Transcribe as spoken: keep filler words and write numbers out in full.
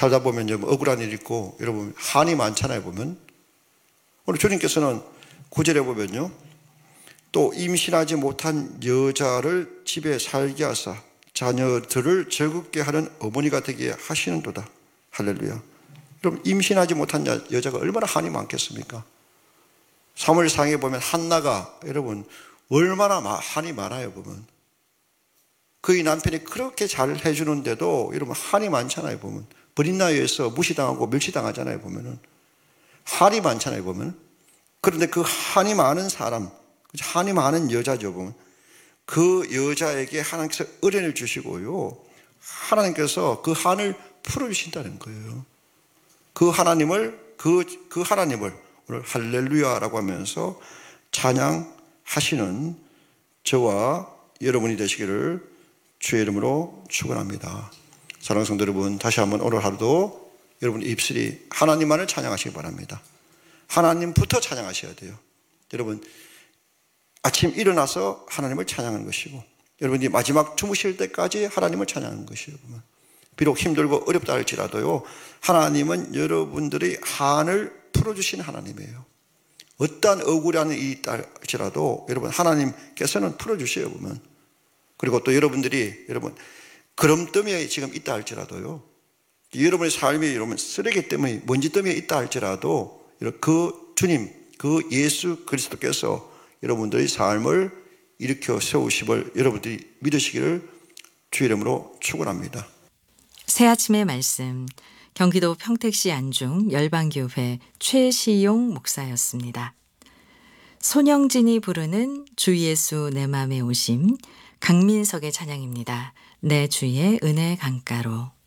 살다 보면 좀 억울한 일 있고 여러분 한이 많잖아요. 보면 오늘 주님께서는 구 절에 보면요, 또 임신하지 못한 여자를 집에 살게 하사 자녀들을 즐겁게 하는 어머니가 되게 하시는도다. 할렐루야. 여러분 임신하지 못한 여자가 얼마나 한이 많겠습니까? 사무엘상에 보면 한나가 여러분 얼마나 한이 많아요. 보면 그의 남편이 그렇게 잘 해주는데도 여러분 한이 많잖아요. 보면 버린 나이에서 무시당하고 멸시당하잖아요. 보면은 한이 많잖아요. 보면 그런데 그 한이 많은 사람, 한이 많은 여자죠. 보면 그 여자에게 하나님께서 은혜를 주시고요, 하나님께서 그 한을 풀어주신다는 거예요. 그 하나님을 그, 그 하나님을 오늘 할렐루야라고 하면서 찬양하시는 저와 여러분이 되시기를 주의 이름으로 축원합니다. 사랑하는 성도 여러분, 다시 한번 오늘 하루도 여러분 입술이 하나님만을 찬양하시기 바랍니다. 하나님부터 찬양하셔야 돼요. 여러분 아침 일어나서 하나님을 찬양하는 것이고, 여러분이 마지막 주무실 때까지 하나님을 찬양하는 것이에요. 비록 힘들고 어렵다 할지라도요, 하나님은 여러분들의 한을 풀어주시는 하나님이에요. 어떠한 억울한 일이 있다 할지라도 여러분 하나님께서는 풀어주셔요. 보면 그리고 또 여러분들이 여러분 그럼더미에 지금 있다 할지라도요, 여러분의 삶이 여러분 쓰레기 때문에 먼지더미에 있다 할지라도 그 주님, 그 예수 그리스도께서 여러분들의 삶을 일으켜 세우심을 여러분들이 믿으시기를 주의 이름으로 축원합니다. 새 아침의 말씀, 경기도 평택시 안중 열방교회 최시용 목사였습니다. 손영진이 부르는 주 예수 내 맘에 오심, 강민석의 찬양입니다. 내 주의 은혜 강가로.